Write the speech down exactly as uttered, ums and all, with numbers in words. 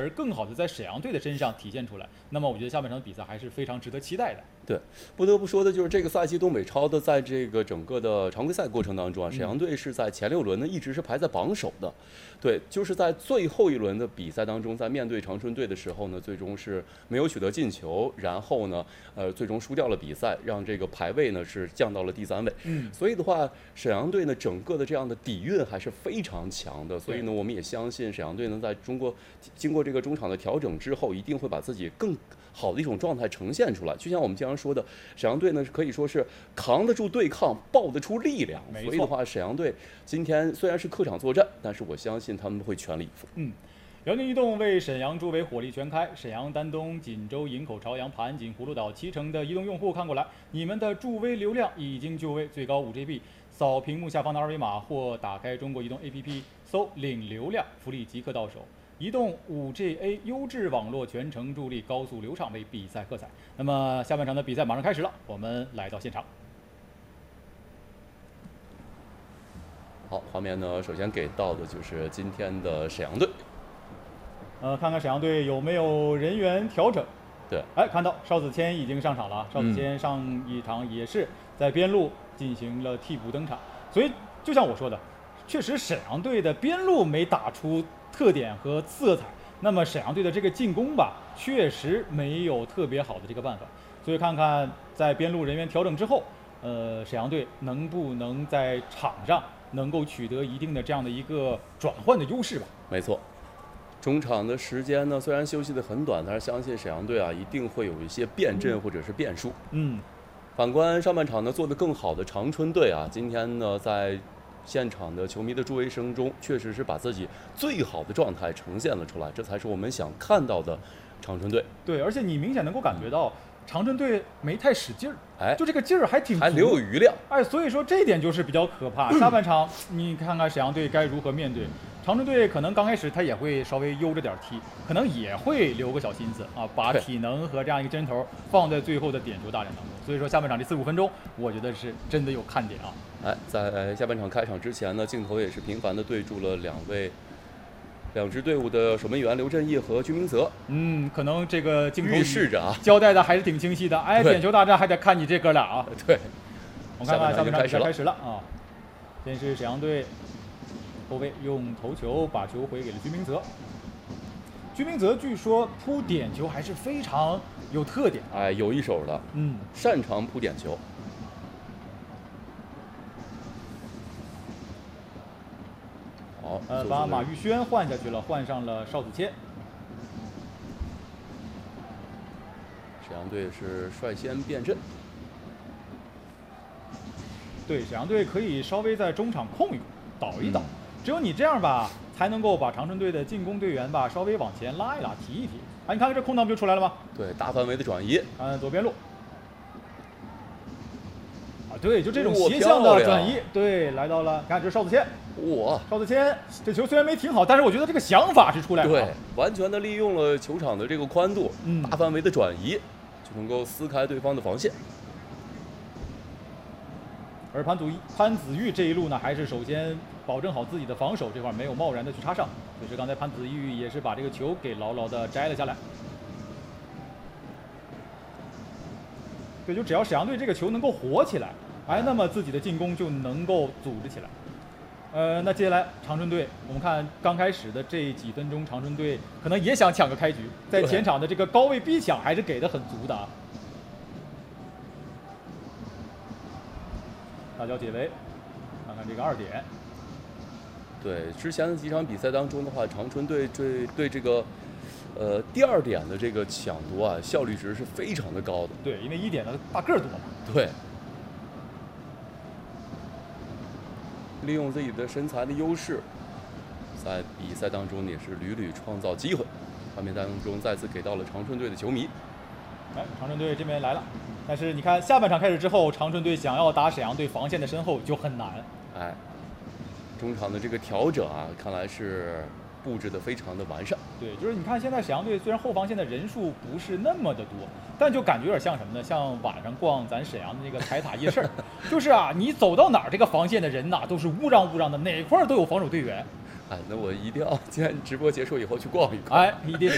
而更好的在沈阳队的身上体现出来。那么我觉得下半场比赛还是非常值得期待的。 对，不得不说的就是这个赛季东北超的，在这个整个的常规赛过程当中啊，沈阳队是在前六轮呢一直是排在榜首的。对，就是在最后一轮的比赛当中，在面对长春队的时候呢，最终是没有取得进球，然后呢，呃，最终输掉了比赛，让这个排位呢是降到了第三位。 嗯， 所以的话，沈阳队呢整个的这样的底蕴还是非常强的。所以呢，我们也相信沈阳队呢在中国经过这个中场的调整之后，一定会把自己更好的一种状态呈现出来。就像我们经常说的，沈阳队呢可以说是扛得住对抗，爆得出力量。所以的话，沈阳队今天虽然是客场作战，但是我相信他们会全力以赴。 嗯。辽宁移动为沈阳诸位火力全开，沈阳、丹东、锦州、营口、朝阳、盘锦、葫芦岛、脐橙的移动用户看过来，你们的助威流量已经就位，最高五 G B， 扫屏幕下方的二维码或打开中国移动 A P P 搜领流量，福利即刻到手。移动 五 G A 优质网络全程助力，高速流畅为比赛喝彩。那么下半场的比赛马上开始了，我们来到现场。 好，画面呢首先给到的就是今天的沈阳队。 呃，看看沈阳队有没有人员调整。 对， 哎，看到邵子谦已经上场了。邵子谦上一场也是在边路进行了替补登场，所以就像我说的，确实沈阳队的边路没打出特点和色彩，那么沈阳队的这个进攻吧，确实没有特别好的这个办法。所以看看在边路人员调整之后，呃，沈阳队能不能在场上能够取得一定的这样的一个转换的优势吧？ 没错。中场的时间呢，虽然休息的很短，但是相信沈阳队啊一定会有一些变阵或者是变数。 嗯， 反观上半场呢做得更好的长春队啊，今天呢在现场的球迷的助威声中，确实是把自己最好的状态呈现了出来，这才是我们想看到的长春队。 对，而且你明显能够感觉到长春队没太使劲儿， 哎， 就这个劲儿还挺足， 还留有余量。 哎，所以说这一点就是比较可怕。下半场你看看沈阳队该如何面对。长春队可能刚开始他也会稍微悠着点踢，可能也会留个小心思啊，把体能和这样一个针头放在最后的点球大战当中。所以说下半场这四十五分钟，我觉得是真的有看点啊。 哎，在下半场开场之前呢，镜头也是频繁的对住了两位两支队伍的守门员刘振义和居明泽。 嗯，可能这个镜头预示着啊， 交代的还是挺清晰的。哎，点球大战还得看你这哥俩啊。 对， 我们看看下半场比赛开始了啊。先是沈阳队后卫用头球把球回给了居明泽。居明泽据说扑点球还是非常有特点， 哎，有一手的， 嗯， 擅长扑点球。好， 呃，把马玉轩换下去了，换上了邵子谦。 沈阳队是率先变阵。 对，沈阳队可以稍微在中场控一控，倒一倒。嗯，只有你这样吧，才能够把长春队的进攻队员吧稍微往前拉一拉，提一提。哎，你看看这空档不就出来了吗？ 对，大范围的转移。 看左边路。啊，对，就这种斜向的转移，对，来到了，看这是邵子谦。 哇， 邵子谦这球虽然没停好，但是我觉得这个想法是出来了。 对，完全的利用了球场的这个宽度，嗯，大范围的转移，就能够撕开对方的防线。 而潘祖潘子玉这一路呢，还是首先保证好自己的防守这块，没有贸然的去插上。就是刚才潘子玉也是把这个球给牢牢的摘了下来。对，就只要沈阳队这个球能够活起来，哎，那么自己的进攻就能够组织起来。呃，那接下来长春队，我们看刚开始的这几分钟，长春队可能也想抢个开局，在前场的这个高位逼抢还是给的很足的啊。大脚解围，看看这个二点。 对，之前的几场比赛当中的话，长春队对对这个，呃，第二点的这个抢夺啊，效率值是非常的高的。 对，因为一点的大个儿多嘛。 对。利用自己的身材的优势，在比赛当中也是屡屡创造机会。画面当中再次给到了长春队的球迷。 哎，长春队这边来了，但是你看下半场开始之后，长春队想要打沈阳队防线的身后就很难。 哎，中场的这个调整啊，看来是布置的非常的完善。 对，就是你看现在沈阳队虽然后防线的人数不是那么的多，但就感觉有点像什么呢？像晚上逛咱沈阳的那个台塔夜市，就是啊，你走到哪儿，这个防线的人呐、啊、都是乌嚷乌嚷的，哪块都有防守队员。 哎，那我一定要今天直播结束以后去逛一逛。 哎，一定。